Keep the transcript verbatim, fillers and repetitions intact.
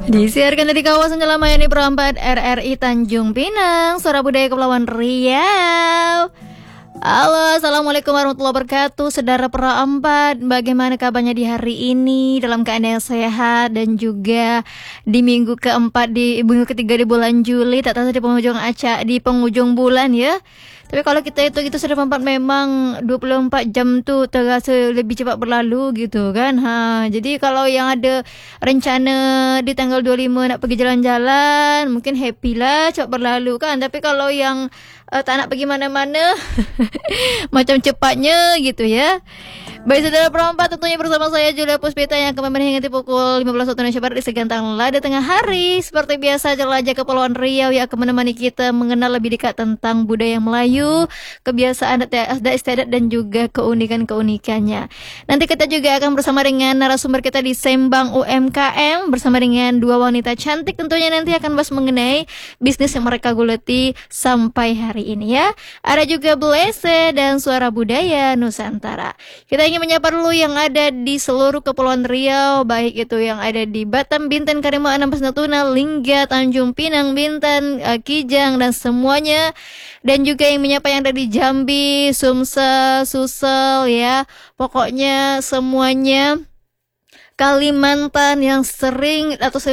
Disiarkan dari kawasan Jalan Mayani Perempat R R I Tanjung Pinang, Suara Budaya Kepulauan Riau. Halo, assalamualaikum warahmatullahi wabarakatuh. Saudara Perempat, bagaimana kabarnya di hari ini? Dalam keadaan yang sehat dan juga di minggu keempat di minggu ketiga di bulan Juli, tak terasa di penghujung aca di penghujung bulan ya. Tapi kalau kita itu gitu Saudara Perempat, memang dua puluh empat jam tuh terasa lebih cepat berlalu gitu kan. Ha, jadi kalau yang ada rencana di tanggal dua puluh lima nak pergi jalan-jalan, mungkin happy lah cepat berlalu kan. Tapi kalau yang uh, tak nak pergi mana-mana macam cepatnya gitu ya. Baik Saudara Perempat, tentunya bersama saya Julia Puspita yang akan menemani hingga pukul lima belas waktu Indonesia Barat di segantang lada tengah hari. Seperti biasa, jelajah Kepulauan Riau yang akan menemani kita mengenal lebih dekat tentang budaya Melayu, kebiasaan adat istiadat dan juga keunikan-keunikannya. Nanti kita juga akan bersama dengan narasumber kita di Sembang U M K M bersama dengan dua wanita cantik, tentunya nanti akan bahas mengenai bisnis yang mereka gulati sampai hari ini ya. Ada juga Blese dan Suara Budaya Nusantara. Kita ingin menyapa dulu yang ada di seluruh Kepulauan Riau, baik itu yang ada di Batam, Bintan, Karimun, Anambas, Natuna, Lingga, Tanjung Pinang, Bintan, uh, Kijang dan semuanya. Dan juga yang menyapa yang ada di Jambi, Sumsel, Susel ya. Pokoknya semuanya Kalimantan yang sering atau